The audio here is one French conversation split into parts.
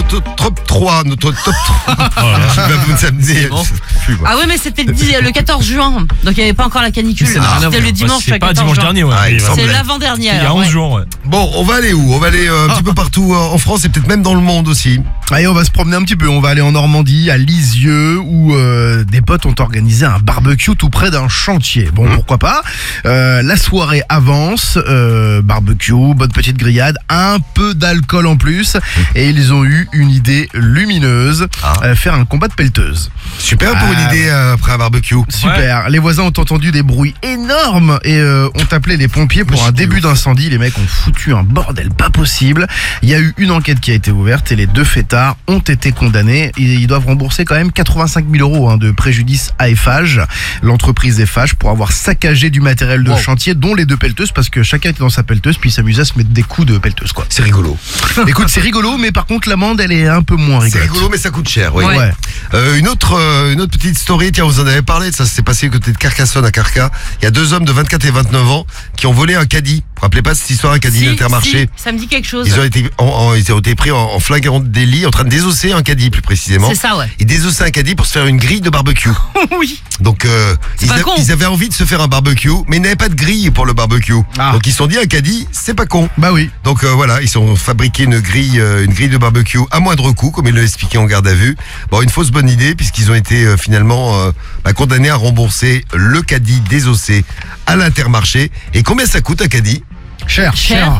notre top 3. Notre top 3. Je vais vous amener. Ah ouais, mais c'était le 14 juin, donc il n'y avait pas encore la canicule. C'était le dimanche. C'est pas dimanche dernier, ouais. C'est l'avant-dernier. Il y a 11 jours, ouais. Bon, on va aller où? On va aller un petit peu partout en France et peut-être même dans le monde aussi. Allez, on va se promener un petit peu. On va aller en Normandie, à Lisieux, où des potes ont organisé un barbecue tout près d'un chantier. Bon, pourquoi pas. La soirée avance, barbecue, bonne petite grillade, un peu d'alcool en plus, et ils ont eu une idée lumineuse, faire un combat de pelleteuse. Super pour une idée après un barbecue. Super. Les voisins ont entendu des bruits énormes et ont appelé les pompiers pour un début d'incendie. Les mecs ont foutu un bordel pas possible. Il y a eu une enquête qui a été ouverte et les 2 fêtards ont été condamnés. Ils doivent rembourser quand même 85 000 € de préjudice à Eiffage, l'entreprise Eiffage, pour avoir saccagé du matériel de chantier, dont les 2 pelleteuses, parce que chacun était dans sa pelleteuse puis s'amusait à se mettre des coups de pelleteuse, quoi. C'est rigolo. Écoute, c'est rigolo, mais par contre l'amende elle est un peu moins rigolote. C'est rigolo, mais ça coûte cher. Oui. Ouais. Une autre petite story, tiens, vous en avez parlé, ça s'est passé côté de Carcassonne à Carca. Il y a 2 hommes de 24 et 29 ans qui ont volé un caddie. Vous vous rappelez pas cette histoire, un caddie d'Intermarché? Ça me dit quelque chose. Ils ont été pris en flagrant délit, en train de désosser un caddie plus précisément. C'est ça, ouais. Ils désossaient un caddie pour se faire une grille de barbecue. Oui. Donc ils avaient envie de se faire un barbecue, mais ils n'avaient pas de grille pour le barbecue. Donc ils se sont dit, un caddie, c'est pas con. Bah oui. Donc voilà, ils ont fabriqué une grille de barbecue à moindre coût, comme ils l'ont expliqué en garde à vue. Bon, une fausse bonne idée, puisqu'ils ont été finalement condamnés à rembourser le caddie désossé à l'Intermarché. Et combien ça coûte un caddie? Cher.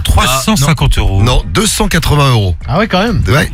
350 €. Non, 280 €. Ah ouais, quand même. Ouais,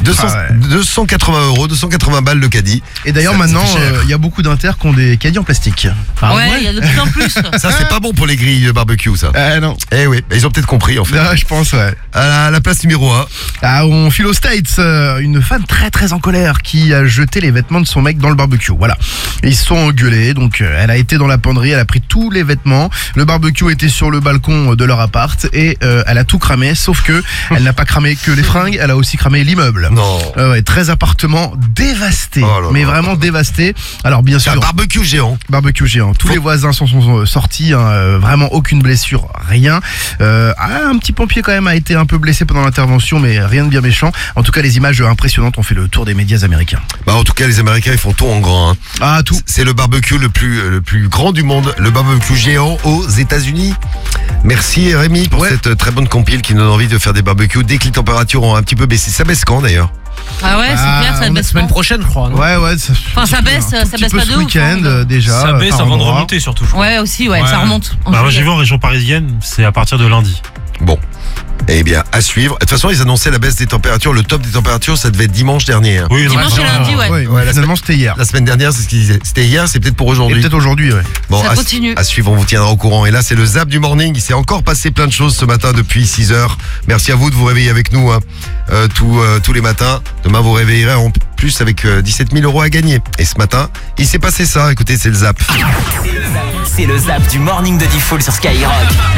280 €, 280 balles le caddie. Et d'ailleurs, maintenant, il y a beaucoup d'inter qui ont des caddies en plastique. Ouais, il y a de plus en plus. Ça, c'est pas bon pour les grilles de barbecue, ça. Non. Eh oui, ils ont peut-être compris, en fait. Ah, je pense, ouais. À la place numéro 1. On file aux States, une femme très très en colère qui a jeté les vêtements de son mec dans le barbecue. Voilà. Ils se sont engueulés, donc elle a été dans la penderie, elle a pris tous les vêtements. Le barbecue était sur le balcon de leur appart et elle a tout cramé, sauf que elle n'a pas cramé que les fringues, elle a aussi cramé l'immeuble. Non. 13 appartements dévastés, mais vraiment dévastés. Alors bien sûr. Un barbecue géant. Barbecue géant. Tous les voisins sont sortis, vraiment aucune blessure, rien. Un petit pompier quand même a été un peu blessé pendant l'intervention, mais rien de bien méchant. En tout cas, les images impressionnantes ont fait le tour des médias américains. En tout cas, les Américains, ils font tout en grand. Tout. C'est le barbecue le plus grand du monde, le barbecue géant aux États-Unis. Merci Rémi pour cette très bonne compile qui nous donne envie de faire des barbecues dès que les températures ont un petit peu baissé. Ça baisse quand d'ailleurs? Ah ouais, c'est clair, ça baisse. Semaine prochaine, je crois. Non Ouais. Ça baisse pas de ce week-end déjà. Ça baisse avant de remonter surtout. Ouais, aussi, ça remonte. Moi j'ai vu en région parisienne, c'est à partir de lundi. Bon. Eh bien, à suivre. De toute façon, ils annonçaient la baisse des températures. Le top des températures, ça devait être dimanche dernier. Oui, dimanche et lundi, finalement, c'était hier. La semaine dernière, c'est ce qu'ils disaient. C'était hier, c'est peut-être pour aujourd'hui. Et peut-être aujourd'hui, ouais. Bon, ça continue. À suivre, on vous tiendra au courant. Et là, c'est le Zap du Morning. Il s'est encore passé plein de choses ce matin depuis 6h. Merci à vous de vous réveiller avec nous tous les matins. Demain, vous réveillerez en plus avec 17 000 € à gagner. Et ce matin, il s'est passé ça. Écoutez, c'est le Zap. C'est le Zap du Morning de Diffoul sur Skyrock.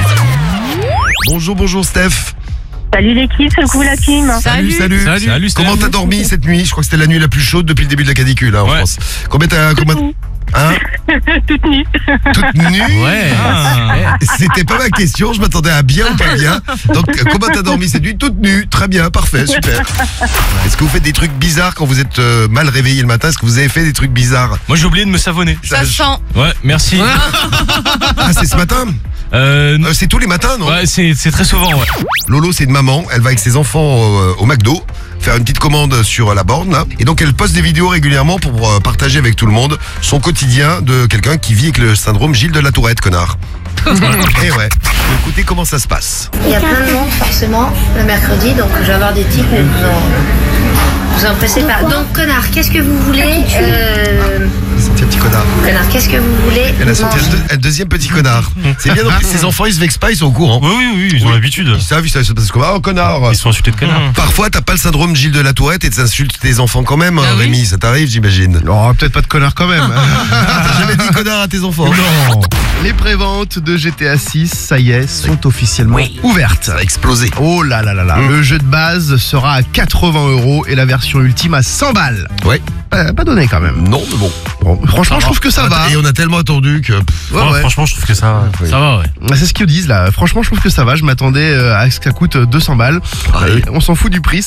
Bonjour Steph. Salut l'équipe, coucou la team. Salut. Comment t'as dormi cette nuit? Je crois que c'était la nuit la plus chaude depuis le début de la canicule en France. Combien hein? Toute nue. Toute nue? Ouais. C'était pas ma question, je m'attendais à bien ou pas bien. Donc comment t'as dormi cette nuit? Toute nue. Très bien, parfait, super. Est-ce que vous faites des trucs bizarres quand vous êtes mal réveillé le matin? Est-ce que vous avez fait des trucs bizarres? Moi j'ai oublié de me savonner. Ça sent. Ouais, merci. C'est ce matin? C'est tous les matins, non? Ouais, c'est très souvent, ouais. Lolo, c'est une maman, elle va avec ses enfants au McDo faire une petite commande sur la borne là. Et donc elle poste des vidéos régulièrement pour partager avec tout le monde son quotidien de quelqu'un qui vit avec le syndrome Gilles de la Tourette, connard. Et ouais. Écoutez comment ça se passe. Il y a plein de monde forcément le mercredi, donc je vais avoir des tips, mais vous en pressez pas. Donc connard, qu'est-ce que vous voulez C'est un petit connard. Connard, qu'est-ce que vous voulez Elle a sorti un deuxième petit connard. C'est bien, donc ses enfants ils se vexent pas, ils sont au courant. Oui, ils ont l'habitude. Ils savent, parce que connard. Ils sont insultés de connard. Parfois t'as pas le syndrome Gilles de la Tourette et t'insultes tes enfants quand même, Rémi, ça t'arrive j'imagine. Non, peut-être pas de connard quand même. T'as jamais dit connard à tes enfants? Non. Les préventes de GTA 6, ça y est, sont officiellement ouvertes. Ça a explosé. Oh là là là là. Le jeu de base sera à 80 € et la version ultime à 100 balles. Ouais. Pas donné quand même. Non, mais bon. Franchement, je trouve que ça va. Et on a tellement attendu que... Franchement, je trouve que ça va, ouais. C'est ce qu'ils disent là. Franchement, je trouve que ça va. Je m'attendais à ce que ça coûte 200 balles. On s'en fout du prix.